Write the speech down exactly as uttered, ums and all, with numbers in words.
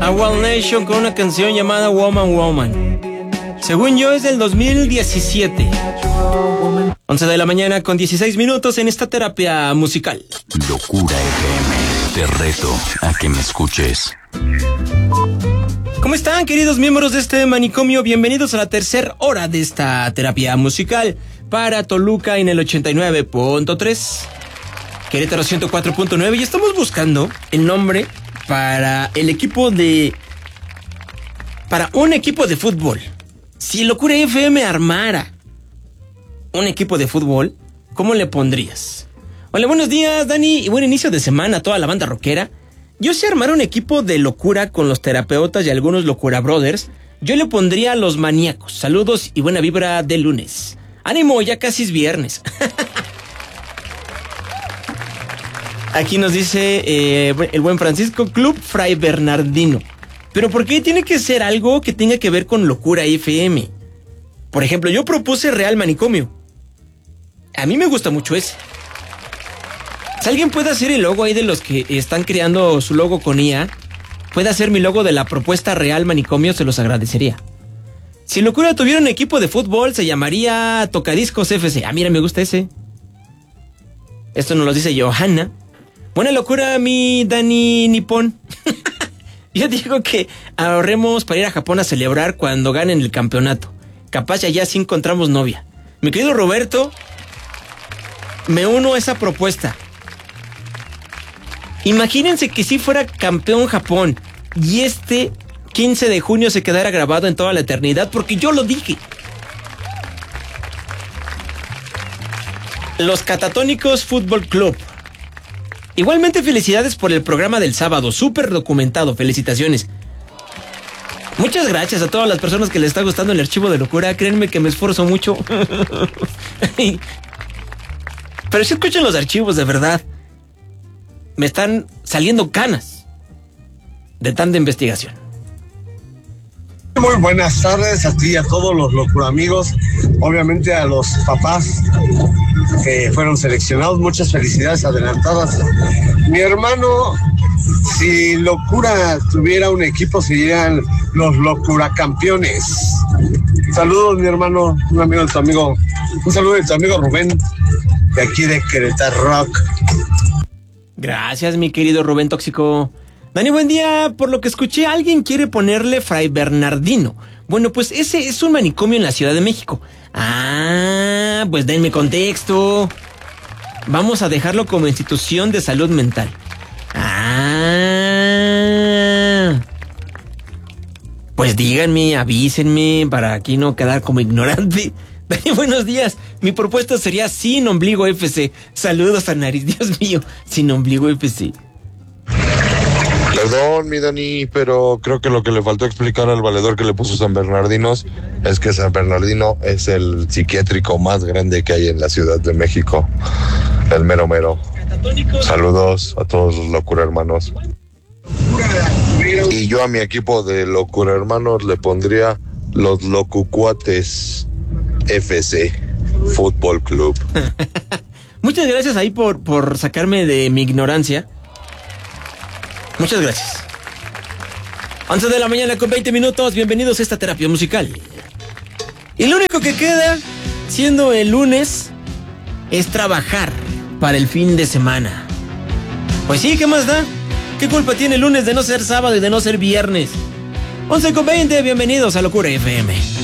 a Wild Nation con una canción llamada Woman Woman. Según yo es del dos mil diecisiete. once de la mañana con dieciséis minutos en esta terapia musical. Locura F M, te reto a que me escuches. ¿Cómo están, queridos miembros de este manicomio? Bienvenidos a la tercera hora de esta terapia musical para Toluca en el ochenta y nueve punto tres, Querétaro ciento cuatro punto nueve, y estamos buscando el nombre para el equipo de... para un equipo de fútbol. Si Locura F M armara un equipo de fútbol, ¿cómo le pondrías? Hola, buenos días, Dani, y buen inicio de semana a toda la banda rockera. Yo sé armar un equipo de locura con los terapeutas y algunos Locura Brothers. Yo le pondría a los maníacos. Saludos y buena vibra de lunes. ¡Ánimo! Ya casi es viernes. Aquí nos dice eh, el buen Francisco, Club Fray Bernardino. Pero ¿por qué tiene que ser algo que tenga que ver con Locura F M? Por ejemplo, yo propuse Real Manicomio. A mí me gusta mucho ese. Si alguien puede hacer el logo ahí de los que están creando su logo con I A, puede hacer mi logo de la propuesta Real Manicomio, se los agradecería. Si Locura tuviera un equipo de fútbol, se llamaría Tocadiscos F C. Ah, mira, me gusta ese. Esto nos lo dice Johanna. Buena locura, mi Dani Nippon. Yo digo que ahorremos para ir a Japón a celebrar cuando ganen el campeonato. Capaz ya allá sí encontramos novia. Mi querido Roberto, me uno a esa propuesta. Imagínense que si fuera campeón Japón y este quince de junio se quedara grabado en toda la eternidad, porque yo lo dije. Los Catatónicos Fútbol Club. Igualmente felicidades por el programa del sábado, súper documentado, felicitaciones. Muchas gracias a todas las personas que les está gustando el archivo de Locura, créanme que me esfuerzo mucho. Pero si escuchan los archivos, de verdad, me están saliendo canas de tanta investigación. Muy buenas tardes a ti y a todos los Locura amigos, obviamente a los papás que fueron seleccionados, muchas felicidades adelantadas. Mi hermano, si Locura tuviera un equipo, serían los Locura Campeones. Saludos, mi hermano, un amigo de tu amigo, un saludo de tu amigo Rubén, de aquí de Querétaro Rock. Gracias, mi querido Rubén Tóxico. Dani, buen día. Por lo que escuché, alguien quiere ponerle Fray Bernardino. Bueno, pues ese es un manicomio en la Ciudad de México. Ah, pues denme contexto. Vamos a dejarlo como institución de salud mental. Ah, pues díganme, avísenme para aquí no quedar como ignorante. Dani, buenos días. Mi propuesta sería Sin Ombligo F C. Saludos a nariz. Dios mío, Sin Ombligo F C. Perdón, mi Dani, pero creo que lo que le faltó explicar al valedor que le puso San Bernardinos es que San Bernardino es el psiquiátrico más grande que hay en la Ciudad de México. El mero mero. Saludos a todos los Locura Hermanos. Y yo a mi equipo de Locura Hermanos le pondría los Locucuates F C Fútbol Club. Muchas gracias ahí por, por sacarme de mi ignorancia. Muchas gracias. once de la mañana con veinte minutos. Bienvenidos a esta terapia musical. Y lo único que queda, siendo el lunes, es trabajar para el fin de semana. Pues sí, ¿qué más da? ¿Qué culpa tiene el lunes de no ser sábado y de no ser viernes? once con veinte, bienvenidos a Locura F M.